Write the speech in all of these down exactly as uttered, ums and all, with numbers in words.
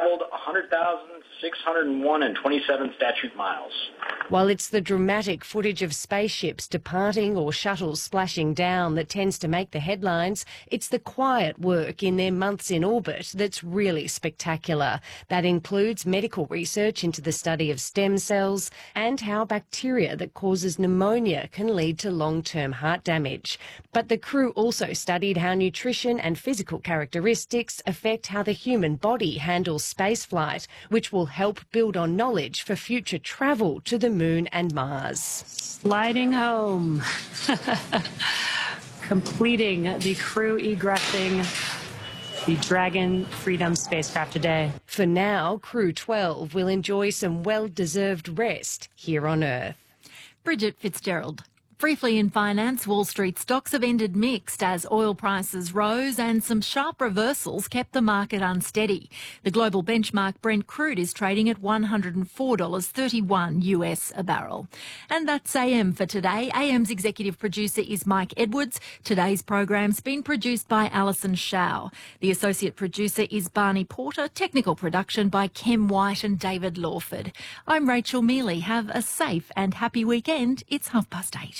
traveled one hundred thousand six hundred one and twenty-seven statute miles. While it's the dramatic footage of spaceships departing or shuttles splashing down that tends to make the headlines, it's the quiet work in their months in orbit that's really spectacular. That includes medical research into the study of stem cells and how bacteria that causes pneumonia can lead to long-term heart damage. But the crew also studied how nutrition and physical characteristics affect how the human body handles spaceflight, which will help build on knowledge for future travel to the Moon and Mars. Sliding home. Completing the crew egressing the Dragon Freedom spacecraft today. For now, Crew twelve will enjoy some well-deserved rest here on Earth. Bridget Fitzgerald. Briefly in finance, Wall Street stocks have ended mixed as oil prices rose and some sharp reversals kept the market unsteady. The global benchmark Brent crude is trading at one hundred four dollars thirty-one U S a barrel. And that's A M for today. A M's executive producer is Mike Edwards. Today's program's been produced by Alison Shao. The associate producer is Barney Porter. Technical production by Kem White and David Lawford. I'm Rachel Mealy. Have a safe and happy weekend. It's half past eight.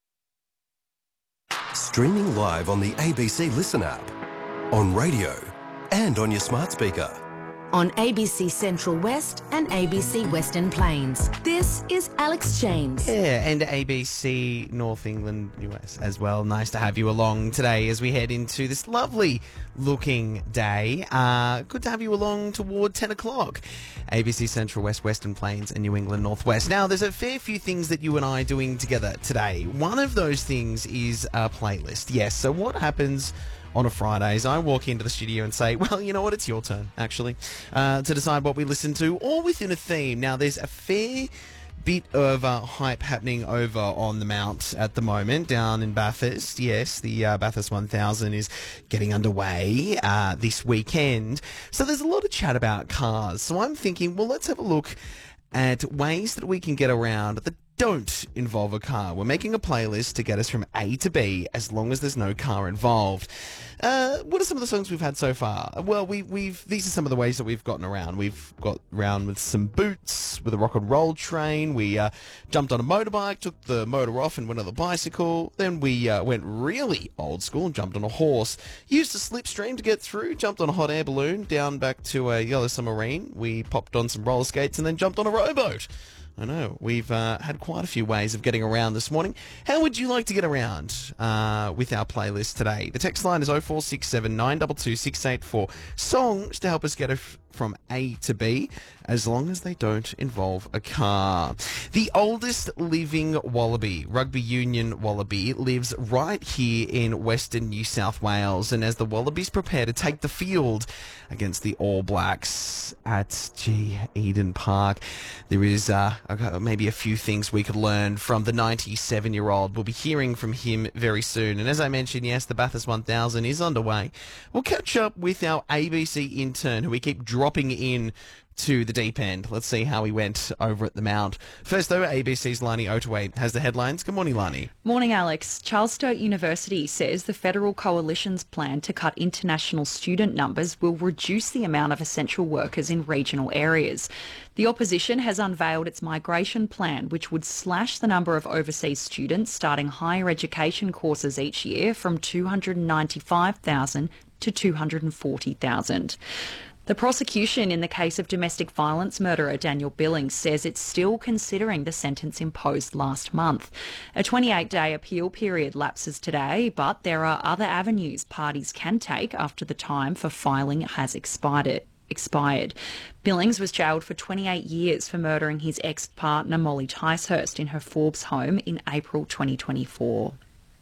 Streaming live on the A B C Listen app, on radio and on your smart speaker. On A B C Central West and A B C Western Plains. This is Alex James. Yeah, and A B C North England U S as well. Nice to have you along today as we head into this lovely looking day. Uh, good to have you along toward ten o'clock. A B C Central West, Western Plains and New England Northwest. Now, there's a fair few things that you and I are doing together today. One of those things is a playlist. Yes, so what happens on a Friday is I walk into the studio and say, well, you know what, it's your turn, actually, uh, to decide what we listen to, all within a theme. Now, there's a fair bit of uh, hype happening over on the Mount at the moment, down in Bathurst. Yes, the uh, Bathurst one thousand is getting underway uh, this weekend. So there's a lot of chat about cars. So I'm thinking, well, let's have a look at ways that we can get around that don't involve a car. We're making a playlist to get us from A to B as long as there's no car involved. Uh, what are some of the songs we've had so far? Well, we, we've these are some of the ways that we've gotten around. We've got around with some boots, with a rock and roll train. We uh, jumped on a motorbike, took the motor off and went on the bicycle. Then we uh, went really old school and jumped on a horse. Used a slipstream to get through, jumped on a hot air balloon down back to a yellow submarine. We popped on some roller skates and then jumped on a rowboat. I know, we've uh, had quite a few ways of getting around this morning. How would you like to get around uh, with our playlist today? The text line is oh four six seven, nine two two, six eight four. Songs to help us get a from A to B, as long as they don't involve a car. The oldest living wallaby, rugby union wallaby, lives right here in Western New South Wales, and as the wallabies prepare to take the field against the All Blacks at G Eden Park, there is uh, maybe a few things we could learn from the ninety-seven-year-old. We'll be hearing from him very soon. And as I mentioned, yes, the Bathurst one thousand is underway. We'll catch up with our A B C intern, who we keep dropping in to the deep end. Let's see how he went over at the Mount. First, though, A B C's Lani Otaway has the headlines. Good morning, Lani. Morning, Alex. Charles Sturt University says the federal coalition's plan to cut international student numbers will reduce the amount of essential workers in regional areas. The opposition has unveiled its migration plan, which would slash the number of overseas students starting higher education courses each year from two hundred ninety-five thousand to two hundred forty thousand. The prosecution in the case of domestic violence murderer Daniel Billings says it's still considering the sentence imposed last month. A twenty-eight day appeal period lapses today, but there are other avenues parties can take after the time for filing has expired. expired. Billings was jailed for twenty-eight years for murdering his ex-partner Molly Ticehurst in her Forbes home in April twenty twenty-four.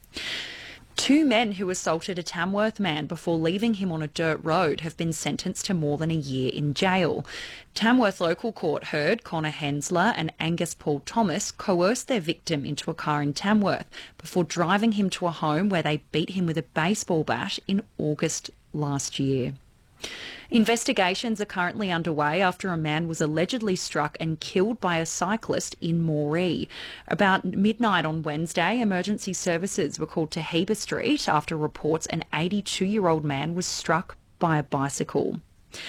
Two men who assaulted a Tamworth man before leaving him on a dirt road have been sentenced to more than a year in jail. Tamworth local court heard Connor Hensler and Angus Paul Thomas coerce their victim into a car in Tamworth before driving him to a home where they beat him with a baseball bat in August last year. Investigations are currently underway after a man was allegedly struck and killed by a cyclist in Moree. About midnight on Wednesday, emergency services were called to Heber Street after reports an eighty-two-year-old man was struck by a bicycle.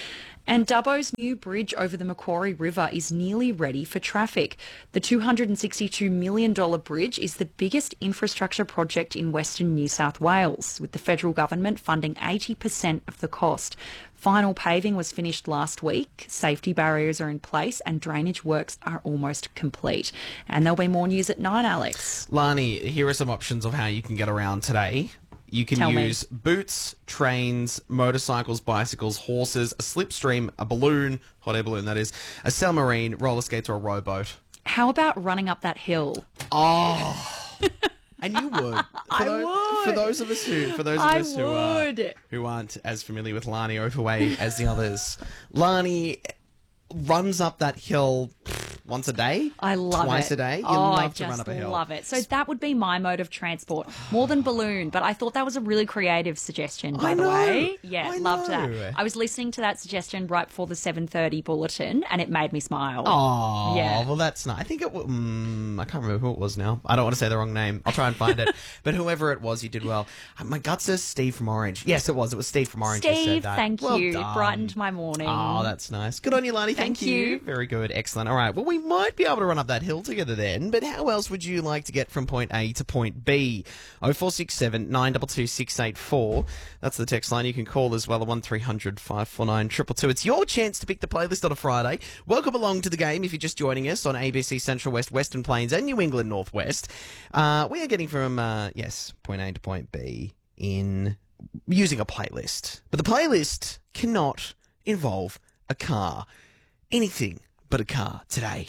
And Dubbo's new bridge over the Macquarie River is nearly ready for traffic. The two hundred sixty-two million dollars bridge is the biggest infrastructure project in Western New South Wales, with the federal government funding eighty percent of the cost. Final paving was finished last week, safety barriers are in place and drainage works are almost complete. And there'll be more news at nine, Alex. Lani, here are some options of how you can get around today. You can Tell use me. boots, trains, motorcycles, bicycles, horses, a slipstream, a balloon, hot air balloon that is, a sail marine, roller skates or a rowboat. How about running up that hill? Oh, and you would. For I those, would. For those of us who, for those of I us who are, would. who aren't as familiar with Lani Ophaway as the others, Lani runs up that hill once a day. I love twice it. a day. You oh, love I to just run up a hill. love it. So that would be my mode of transport, more than balloon. But I thought that was a really creative suggestion, by I the know. way. Yeah, I loved know. that. I was listening to that suggestion right before the seven thirty bulletin, and it made me smile. Oh, Yeah. well, that's nice. I think it was, mm, I can't remember who it was now. I don't want to say the wrong name. I'll try and find it. But whoever it was, you did well. Uh, My gut says Steve from Orange. Yes, it was. It was Steve from Orange who said Steve, that. thank Well you. done. It brightened my morning. Oh, that's nice. Good on you, Lani. Thank, Thank you. Very good. Excellent. All right. Well, we might be able to run up that hill together then, but how else would you like to get from point A to point B? oh four six seven, nine two two, six eight four. That's the text line. You can call as well at one three hundred, five four nine, two two two. It's your chance to pick the playlist on a Friday. Welcome along to the game if you're just joining us on A B C Central West, Western Plains and New England Northwest. Uh, we are getting from, uh, yes, point A to point B in using a playlist. But the playlist cannot involve a car. Anything but a car today.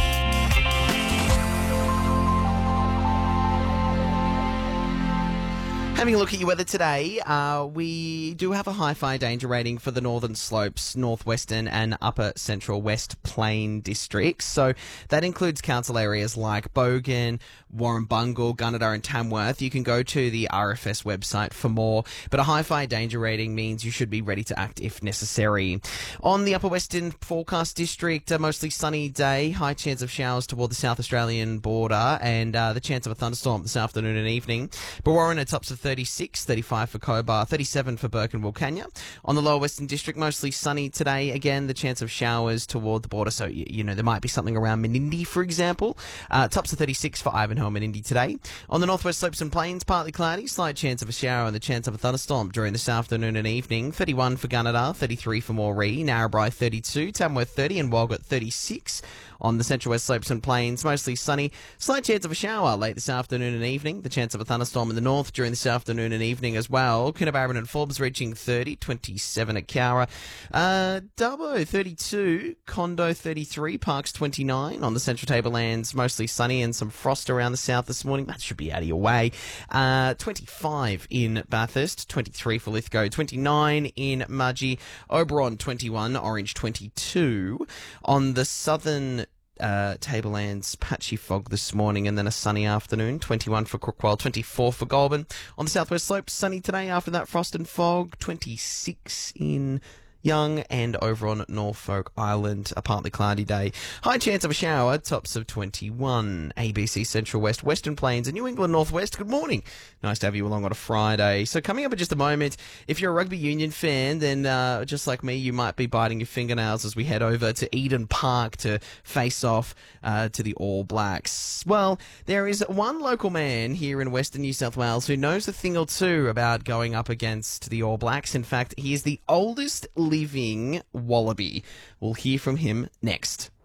Having a look at your weather today, uh, we do have a high fire danger rating for the northern slopes, northwestern and upper central west plain districts. So that includes council areas like Bogan, Warrumbungle, Gunnedah and Tamworth. You can go to the R F S website for more, but a high fire danger rating means you should be ready to act if necessary. On the upper western forecast district, a mostly sunny day, high chance of showers toward the South Australian border and uh, the chance of a thunderstorm this afternoon and evening. Brewarrina at tops of thirty-six, thirty-five for Cobar, thirty-seven for Burke and Wilcannia. On the lower western district, mostly sunny today. Again, the chance of showers toward the border. So, you, you know, there might be something around Menindee, for example. Uh, tops of thirty-six for Ivanhoe and Menindee today. On the northwest slopes and plains, partly cloudy, slight chance of a shower and the chance of a thunderstorm during this afternoon and evening. thirty-one for Gunnedah, thirty-three for Moree, Narrabri thirty-two, Tamworth thirty and Walgett thirty-six. On the central west slopes and plains, mostly sunny. Slight chance of a shower late this afternoon and evening. The chance of a thunderstorm in the north during this afternoon and evening as well. Coonabarabran and Forbes reaching thirty, twenty-seven at Cowra. Uh, Dubbo thirty-two, Condo thirty-three, Parks twenty-nine. On the central tablelands, mostly sunny and some frost around the south this morning. That should be out of your way. Uh, twenty-five in Bathurst, twenty-three for Lithgow, twenty-nine in Mudgee, Oberon twenty-one, Orange twenty-two. On the southern Uh, Tablelands, patchy fog this morning and then a sunny afternoon. twenty-one for Crookwell, twenty-four for Goulburn. On the southwest slopes, sunny today after that frost and fog. twenty-six in Young and over on Norfolk Island, a partly cloudy day. High chance of a shower, tops of twenty-one. A B C Central West, Western Plains and New England Northwest. Good morning. Nice to have you along on a Friday. So coming up in just a moment, if you're a rugby union fan, then uh, just like me, you might be biting your fingernails as we head over to Eden Park to face off uh, to the All Blacks. Well, there is one local man here in Western New South Wales who knows a thing or two about going up against the All Blacks. In fact, he is the oldest living Wallaby. We'll hear from him next.